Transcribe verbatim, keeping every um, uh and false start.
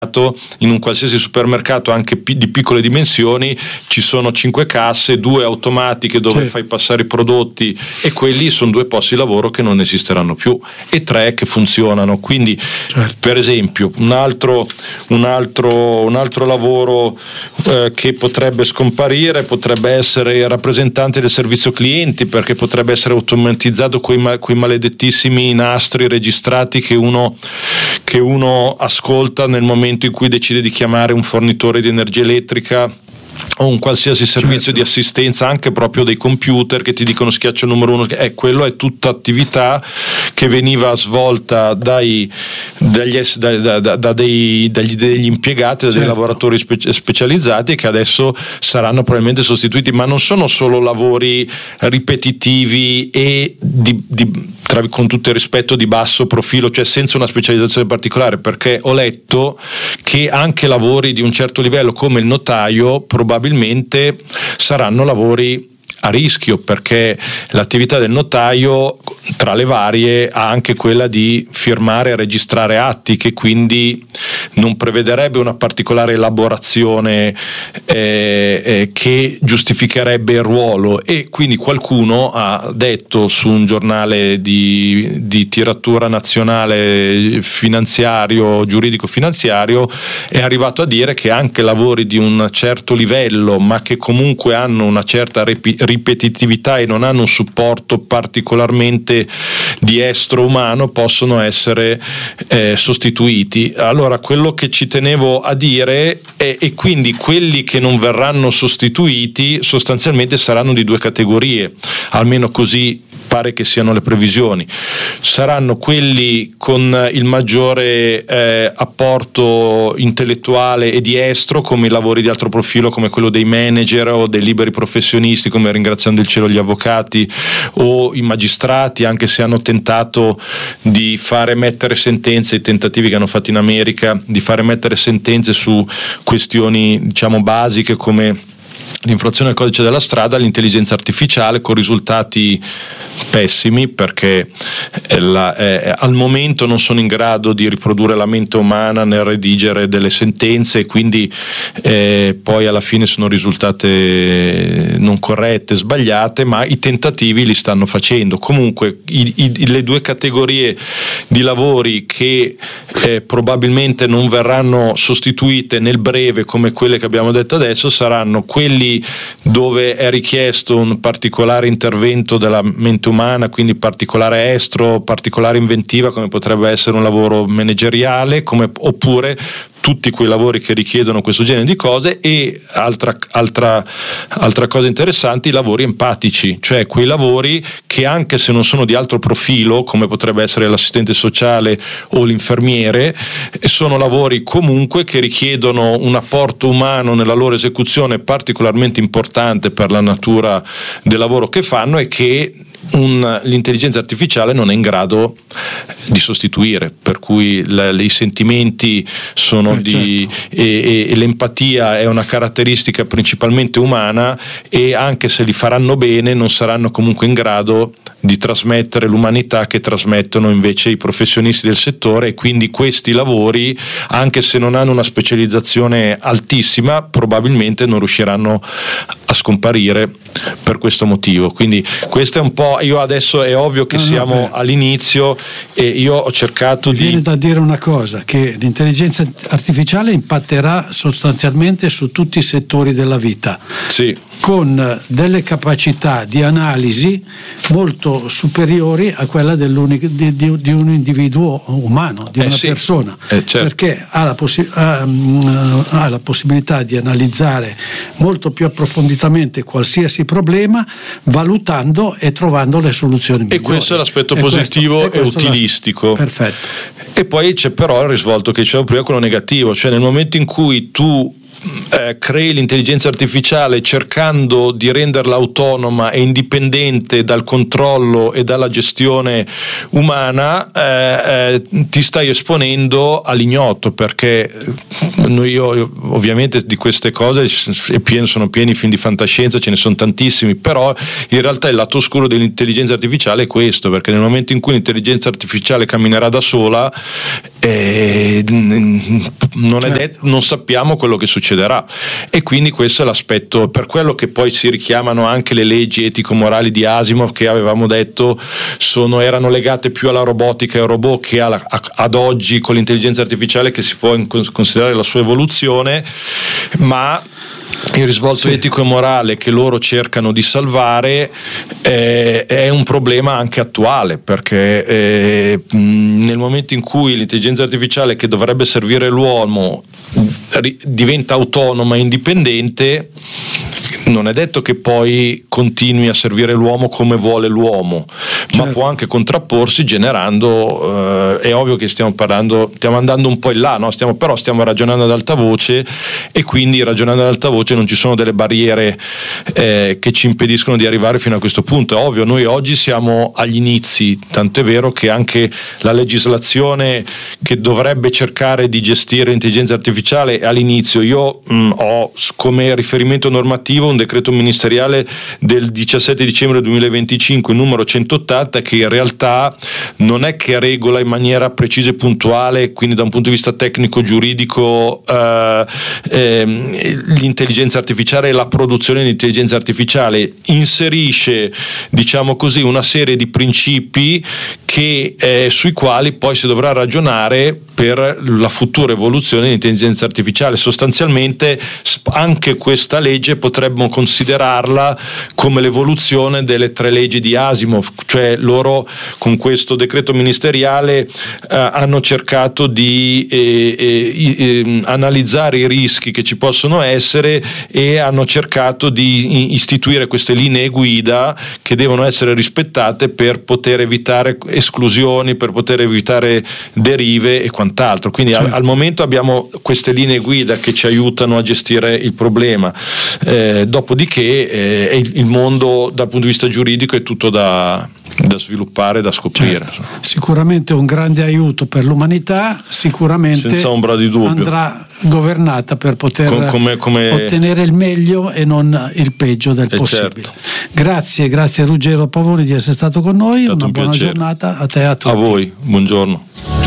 in un qualsiasi supermercato anche di piccole dimensioni ci sono cinque casse, due automatiche dove sì. fai passare i prodotti, e quelli sono due posti di lavoro che non esisteranno più, e tre che funzionano. Quindi certo. per esempio un altro, un altro, un altro lavoro eh, che potrebbe scomparire potrebbe essere il rappresentante del servizio clienti, perché potrebbe essere automatizzato quei, ma, quei maledettissimi nastri registrati che uno, che uno ascolta nel momento in cui decide di chiamare un fornitore di energia elettrica o un qualsiasi servizio certo. di assistenza, anche proprio dei computer che ti dicono schiaccia il numero uno. Eh, quello è tutta attività che veniva svolta dai, dagli, da, da, da, da dei, dagli, degli impiegati, da certo. dei lavoratori spe- specializzati, che adesso saranno probabilmente sostituiti. Ma non sono solo lavori ripetitivi e di, di, tra, con tutto il rispetto, di basso profilo, cioè senza una specializzazione particolare, perché ho letto che anche lavori di un certo livello come il notaio probabilmente saranno lavori a rischio, perché l'attività del notaio, tra le varie, ha anche quella di firmare e registrare atti, che quindi non prevederebbe una particolare elaborazione eh, eh, che giustificherebbe il ruolo. E quindi qualcuno ha detto su un giornale di, di tiratura nazionale finanziario, giuridico finanziario, è arrivato a dire che anche lavori di un certo livello, ma che comunque hanno una certa repi- ripetitività e non hanno un supporto particolarmente di estro umano, possono essere eh, sostituiti. Allora, quello che ci tenevo a dire è, e quindi quelli che non verranno sostituiti sostanzialmente saranno di due categorie, almeno così pare che siano le previsioni. Saranno quelli con il maggiore eh, apporto intellettuale e di estro, come i lavori di altro profilo, come quello dei manager o dei liberi professionisti, come, ringraziando il cielo, gli avvocati o i magistrati, anche se hanno tentato di fare mettere sentenze, i tentativi che hanno fatto in America di fare mettere sentenze su questioni, diciamo, basiche come l'infrazione al codice della strada, l'intelligenza artificiale, con risultati pessimi, perché la, eh, al momento non sono in grado di riprodurre la mente umana nel redigere delle sentenze, e quindi eh, poi alla fine sono risultate non corrette, sbagliate, ma i tentativi li stanno facendo. Comunque i, i, le due categorie di lavori che eh, probabilmente non verranno sostituite nel breve, come quelle che abbiamo detto adesso, saranno quelli dove è richiesto un particolare intervento della mente umana, quindi particolare estro, particolare inventiva, come potrebbe essere un lavoro manageriale, come, oppure tutti quei lavori che richiedono questo genere di cose. E altra, altra, altra cosa interessante, i lavori empatici, cioè quei lavori che, anche se non sono di altro profilo, come potrebbe essere l'assistente sociale o l'infermiere, sono lavori comunque che richiedono un apporto umano nella loro esecuzione particolarmente importante per la natura del lavoro che fanno, e che Un, l'intelligenza artificiale non è in grado di sostituire, per cui la, i sentimenti sono eh, di certo. e, e, e l'empatia è una caratteristica principalmente umana, e anche se li faranno bene non saranno comunque in grado di trasmettere l'umanità che trasmettono invece i professionisti del settore. E quindi questi lavori, anche se non hanno una specializzazione altissima, probabilmente non riusciranno a scomparire per questo motivo. Quindi questo è un po', io adesso è ovvio che no, siamo no, all'inizio, e io ho cercato Mi di viene da dire una cosa, che l'intelligenza artificiale impatterà sostanzialmente su tutti i settori della vita, sì. con delle capacità di analisi molto superiori a quella di, di, di un individuo umano, di eh una sì. persona, eh, certo. perché ha la, possi- ha, um, ha la possibilità di analizzare molto più approfonditamente qualsiasi problema, valutando e trovando le soluzioni migliori. E questo è l'aspetto e positivo questo, e, e utilistico. Perfetto. E poi c'è però il risvolto che dicevo prima, quello negativo, cioè nel momento in cui tu eh, crei l'intelligenza artificiale cercando di renderla autonoma e indipendente dal controllo e dalla gestione umana, eh, eh, ti stai esponendo all'ignoto, perché noi, io, ovviamente di queste cose sono pieni film di fantascienza, ce ne sono tantissimi, però in realtà il lato oscuro dell'intelligenza artificiale è questo, perché nel momento in cui l'intelligenza artificiale camminerà da sola, eh, non, è detto, non sappiamo quello che succederà, e quindi questo è l'aspetto, per quello che poi si richiamano anche le leggi etico-morali di Asimov, che avevamo detto sono, erano legate più alla robotica e al robot che alla, a, ad oggi con l'intelligenza artificiale, che si può considerare la sua evoluzione, ma il risvolto sì. etico e morale che loro cercano di salvare eh, è un problema anche attuale, perché eh, nel momento in cui l'intelligenza artificiale, che dovrebbe servire l'uomo, ri- diventa autonoma e indipendente, non è detto che poi continui a servire l'uomo come vuole l'uomo, certo. ma può anche contrapporsi generando, eh, è ovvio che stiamo parlando, stiamo andando un po' in là, no? stiamo, però stiamo ragionando ad alta voce, e quindi ragionando ad alta voce non ci sono delle barriere eh, che ci impediscono di arrivare fino a questo punto. È ovvio, noi oggi siamo agli inizi, tant'è vero che anche la legislazione che dovrebbe cercare di gestire l'intelligenza artificiale è all'inizio. Io mh, ho come riferimento normativo un decreto ministeriale del diciassette dicembre duemilaventicinque, numero centottanta, che in realtà non è che regola in maniera precisa e puntuale, quindi da un punto di vista tecnico giuridico, eh, eh, l'intelligenza artificiale e la produzione di intelligenza artificiale. Inserisce, diciamo così, una serie di principi che, eh, sui quali poi si dovrà ragionare per la futura evoluzione dell'intelligenza artificiale. Sostanzialmente anche questa legge potremmo considerarla come l'evoluzione delle tre leggi di Asimov, cioè loro con questo decreto ministeriale eh, hanno cercato di eh, eh, eh, analizzare i rischi che ci possono essere, e hanno cercato di istituire queste linee guida che devono essere rispettate per poter evitare esclusioni, per poter evitare derive e quant'altro. Quindi certo. al, al momento abbiamo queste linee guida che ci aiutano a gestire il problema. Eh, dopodiché eh, il, il mondo dal punto di vista giuridico è tutto da, da sviluppare, da scoprire. Certo. Sicuramente un grande aiuto per l'umanità, sicuramente senza ombra di dubbio andrà governata per poter Com- come, come... ottenere il meglio e non il peggio del eh possibile. Certo. Grazie, grazie a Ruggero Pavoni di essere stato con noi, una un buona piacere. giornata a te e a tutti. A voi, buongiorno.